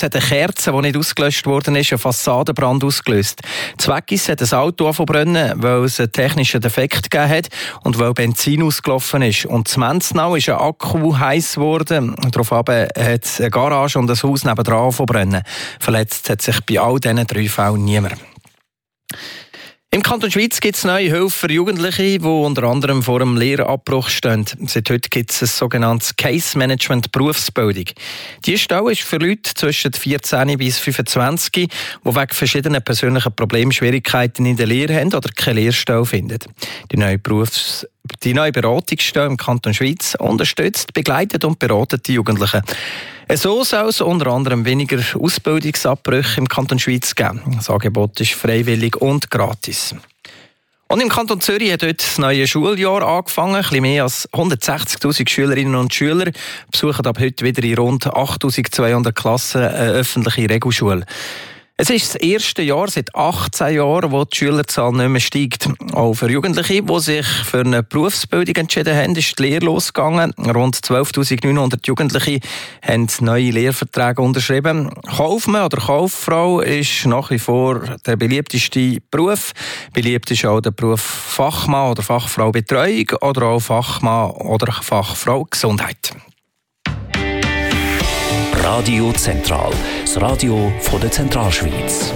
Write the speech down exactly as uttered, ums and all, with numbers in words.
hat eine Kerze, die nicht ausgelöscht worden ist, einen Fassadenbrand ausgelöst. Zweckis hat ein Auto angefangen, weil es einen technischen Defekt gegeben hat und weil Benzin ausgelaufen ist. Und zwanzig ist ein Akku heiß geworden. Daraufhin hat eine Garage und ein Haus nebendran verbrennen. Verletzt hat sich bei all diesen drei Fällen niemand. Im Kanton Schweiz gibt es neue Hilfe für Jugendliche, die unter anderem vor einem Lehrabbruch stehen. Seit heute gibt es ein sogenanntes Case Management Berufsbildung. Diese Stelle ist für Leute zwischen vierzehn bis fünfundzwanzig, die wegen verschiedener persönlicher Probleme Schwierigkeiten in der Lehre haben oder keine Lehrstelle finden. Die neue Berufs Die neue Beratungsstelle im Kanton Schweiz unterstützt, begleitet und beratet die Jugendlichen. So soll es unter anderem weniger Ausbildungsabbrüche im Kanton Schweiz geben. Das Angebot ist freiwillig und gratis. Und im Kanton Zürich hat heute das neue Schuljahr angefangen. Ein bisschen mehr als hundertsechzigtausend Schülerinnen und Schüler besuchen ab heute wieder in rund achttausendzweihundert Klassen eine öffentliche Regelschule. Es ist das erste Jahr seit achtzehn Jahren, wo die Schülerzahl nicht mehr steigt. Auch für Jugendliche, die sich für eine Berufsbildung entschieden haben, ist die Lehre losgegangen. Rund zwölftausendneunhundert Jugendliche haben neue Lehrverträge unterschrieben. Kaufmann oder Kauffrau ist nach wie vor der beliebteste Beruf. Beliebt ist auch der Beruf Fachmann oder Fachfrau Betreuung oder auch Fachmann oder Fachfrau Gesundheit. Radio Zentral, das Radio von der Zentralschweiz.